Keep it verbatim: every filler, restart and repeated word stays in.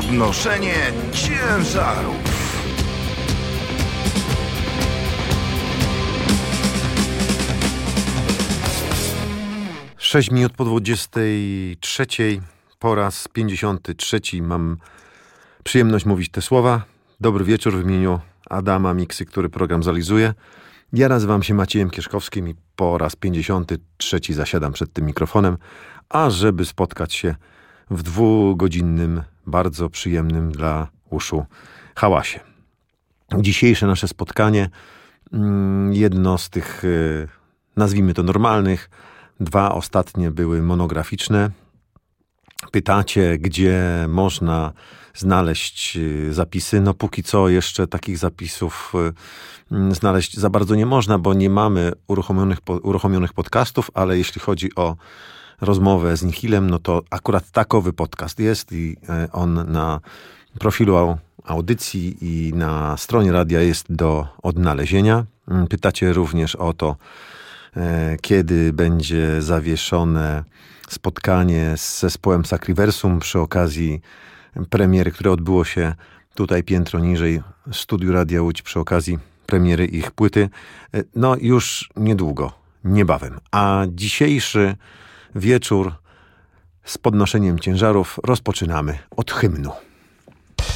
Podnoszenie ciężarów. Sześć minut po dwudziestej trzeciej, po raz pięćdziesiąty trzeci mam przyjemność mówić te słowa. Dobry wieczór w imieniu Adama Miksy, który program zrealizuje. Ja nazywam się Maciejem Kieszkowskim i po raz pięćdziesiąty trzeci zasiadam przed tym mikrofonem, a żeby spotkać się w dwugodzinnym, bardzo przyjemnym dla uszu hałasie. Dzisiejsze nasze spotkanie, jedno z tych, nazwijmy to normalnych, dwa ostatnie były monograficzne. Pytacie, gdzie można znaleźć zapisy. No póki co jeszcze takich zapisów znaleźć za bardzo nie można, bo nie mamy uruchomionych, uruchomionych podcastów, ale jeśli chodzi o rozmowę z Nihilem, no to akurat takowy podcast jest i on na profilu audycji i na stronie radia jest do odnalezienia. Pytacie również o to, kiedy będzie zawieszone spotkanie z zespołem Sacriversum przy okazji premiery, które odbyło się tutaj piętro niżej w studiu Radia Łódź przy okazji premiery ich płyty. No już niedługo, niebawem. A dzisiejszy wieczór z podnoszeniem ciężarów rozpoczynamy od hymnu.